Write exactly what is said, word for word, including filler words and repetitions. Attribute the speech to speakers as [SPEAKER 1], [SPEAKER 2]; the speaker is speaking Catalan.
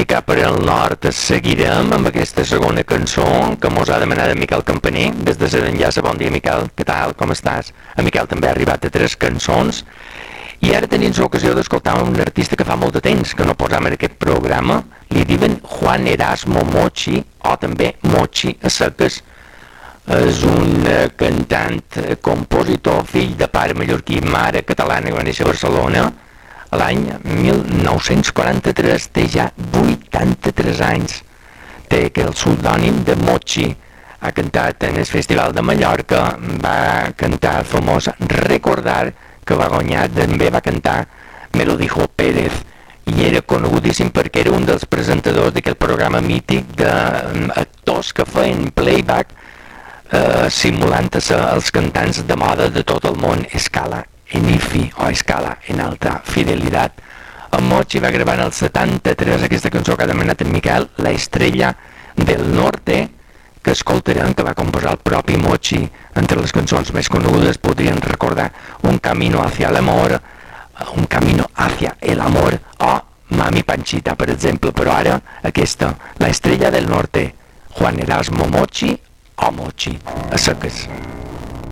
[SPEAKER 1] cap per al nord seguirem amb aquesta segona cançó que mos ha demanat en Miquel Campaner des de Serenllassa. Bon dia, Miquel, què tal, com estàs? A Miquel també ha arribat a tres cançons i ara tenim l'ocasió d'escoltar un artista que fa molt de temps que no posam en aquest programa. Li diuen Juan Erasmo Mochi o també Mochi a seques. És un cantant, compositor, fill de pare mallorquí, mare catalana, que va néixer a Barcelona l'any mil nou-cents quaranta-tres, té ja vuitanta-tres anys. Té que el pseudònim de Mochi. Ha cantat en el Festival de Mallorca, va cantar famós Recordar, que va guanyar, també va cantar Me lo dijo Pérez, i era conegudíssim perquè era un dels presentadors d'aquell programa mític d'actors que feien playback eh, simulant els cantants de moda de tot el món, Escala en Ifi o Escala en Alta Fidelidad. En Mochi va gravar en el setanta-tres aquesta cançó que ha demanat en Miquel, La Estrella del Norte, que escoltarem, que va composar el propi Mochi. Entre les cançons més conegudes podrien recordar Un Camino hacia el Amor, Un Camino hacia el Amor o Mami Panchita, per exemple. Però ara aquesta, La Estrella del Norte, Juan Erasmo Mochi o Mochi a seques.